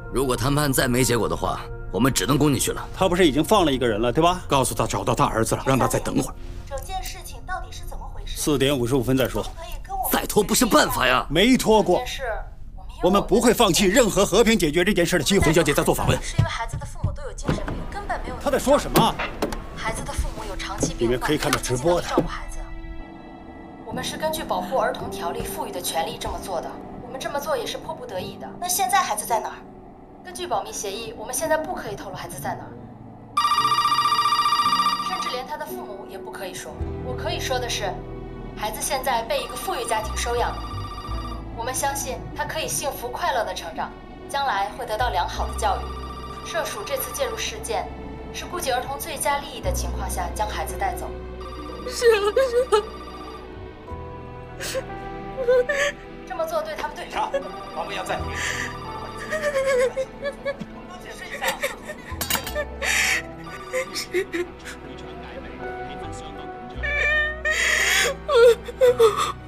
如果谈判再没结果的话，我们只能供进去了。 他不是已经放了一个人了，对吧？ 告诉他找到他儿子了，让他再等会儿。 整件事情到底是怎么回事 ？4点55分再说。 再拖不是办法呀！ 没拖过。我们不会放弃任何和平解决这件事的机会。 陈小姐在做访问。 是因为孩子的父母都有精神病，根本没有。 他在说什么？ 孩子的父母有长期病患， 里面可以看到直播的。 照顾孩子。我们是根据保护儿童条例赋予的权利这么做的，我们这么做也是迫不得已的。那现在孩子在哪儿？根据保密协议，我们现在不可以透露孩子在哪儿，甚至连他的父母也不可以说。我可以说的是，孩子现在被一个富裕家庭收养了，我们相信他可以幸福快乐的成长，将来会得到良好的教育。社署这次介入事件，是顾及儿童最佳利益的情况下将孩子带走。 是啊。 这么做对他们对。 警察，把我押暂停。 多解释一下。 是。